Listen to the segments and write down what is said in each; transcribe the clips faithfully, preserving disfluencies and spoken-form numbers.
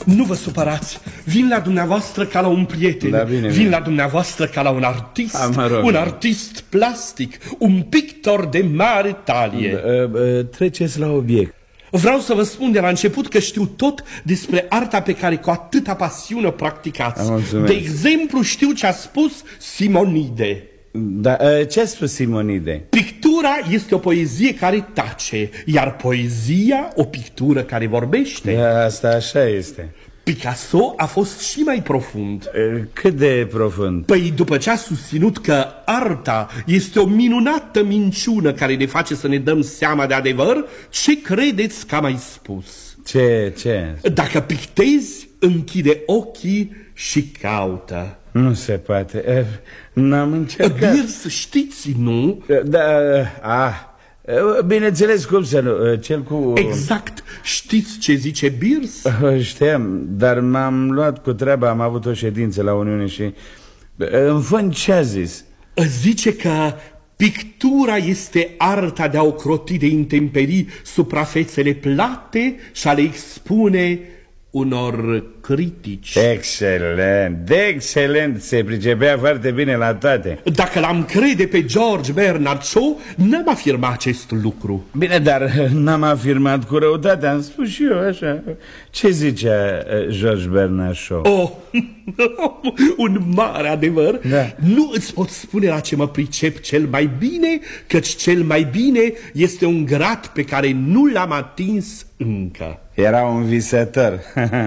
Nu vă supărați, vin la dumneavoastră ca la un prieten. Da, bine, Vin bine. la dumneavoastră ca la un artist. A, mă rog. Un artist plastic, un pictor de mare talie. Treceți la obiect. Vreau să vă spun de la început că știu tot despre arta pe care cu atâta pasiune o practicați. De exemplu, știu ce a spus Simonide. Da, ce a spus Simonide? Pictura este o poezie care tace, iar poezia o pictură care vorbește. Da, asta așa este. Picasso a fost și mai profund. Cât de profund? Păi după ce a susținut că arta este o minunată minciună care ne face să ne dăm seama de adevăr, ce credeți că a mai spus? Ce, ce? Dacă pictezi, închide ochii și caută. Nu se poate. N-am încercat. Birs, știți, nu? Da, ah, bineînțeles, cum să nu, cel cu... Exact, știți ce zice Birs? Știam, dar m-am luat cu treaba, am avut o ședință la Uniune și... În fond, ce a zis? Zice că pictura este arta de a ocroti de intemperii suprafețele plate și a le expune unor critici. Excelent, excelent, se pricepea foarte bine la toate. Dacă l-am crede pe George Bernard Shaw, n-am afirmat acest lucru. Bine, dar n-am afirmat cu răutate, am spus și eu așa. Ce zicea George Bernard Shaw? Oh, un mare adevăr. Da. Nu îți pot spune la ce mă pricep cel mai bine, căci cel mai bine este un grad pe care nu l-am atins încă. Era un visător.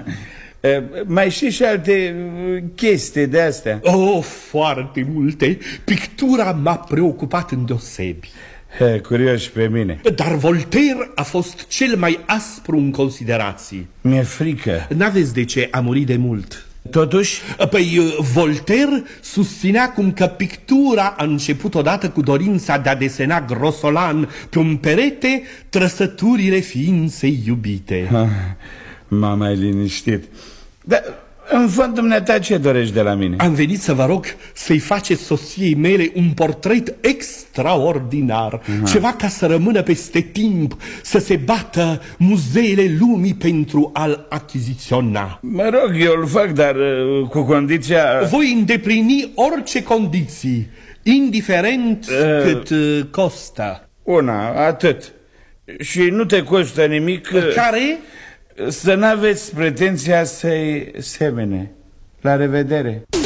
Mai știi și alte chestii de astea? Oh, foarte multe. Pictura m-a preocupat îndeosebi. Curios pe mine. Dar Voltaire a fost cel mai aspru în considerații. Mi-e frică. N-aveți de ce, a murit de mult. Totuși? Păi Voltaire susținea cum că pictura a început odată cu dorința de a desena grosolan pe un perete trăsăturile ființei iubite. M-a mai liniștit. Dar, în fond, dumneata, ce dorești de la mine? Am venit să vă rog să-i faceți soției mele un portret extraordinar. Aha. Ceva ca să rămână peste timp, să se bată muzeele lumii pentru a-l achiziționa. Mă rog, eu îl fac, dar cu condiția... Voi îndeplini orice condiții, indiferent uh... cât uh, costă. Una, atât. Și nu te costă nimic... Care? Să n-aveți pretenția să-i semene. La revedere.